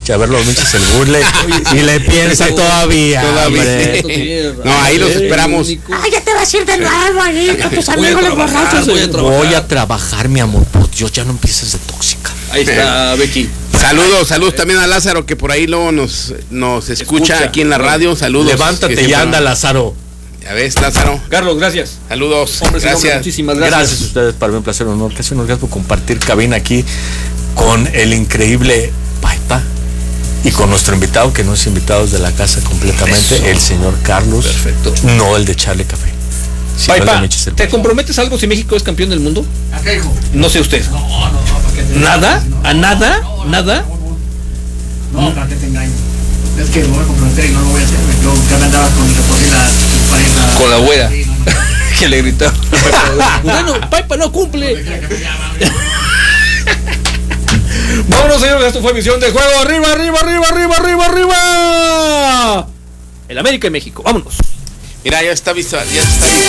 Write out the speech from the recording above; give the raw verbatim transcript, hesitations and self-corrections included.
a ver los Michis el burle y le piensa todavía. Todavía. No, ahí los esperamos. Ay, ya te vas a ir de nuevo ahí con tus amigos los borrachos. Voy a, voy a trabajar, mi amor, por Dios, ya no empieces de tóxica. Ahí está Becky. Saludos, saludos también a Lázaro, que por ahí luego nos, nos escucha, escucha aquí en la radio. Saludos. Levántate y anda, Lázaro. Ya ves, Lázaro. Carlos, gracias. Saludos. Hombres, gracias. Hombres, muchísimas gracias. Gracias a ustedes, para mí un placer, un honor, casi un orgasmo compartir cabina aquí con el increíble Paipa y con nuestro invitado, que no es invitado de la casa completamente, eso. El señor Carlos. Perfecto. No el de Charlie Café. Paipa, ¿te comprometes algo si México es campeón del mundo? ¿A qué, hijo? No sé usted. No, no, no. ¿Para qué? ¿Nada? ¿A nada? No, no, ¿Nada? No, no, no, para que te engaño. Es que me voy a comprometer y no lo voy a hacer. Yo ya me andaba con mi la pareja. Con la güera. Sí, no, no. Que le gritó. Bueno, Paipa no cumple. Vámonos, señores, esto fue Misión de Juego. Arriba, arriba, arriba, arriba, arriba, arriba. El América y México. Vámonos. Mira, ya está visual, ya está visual.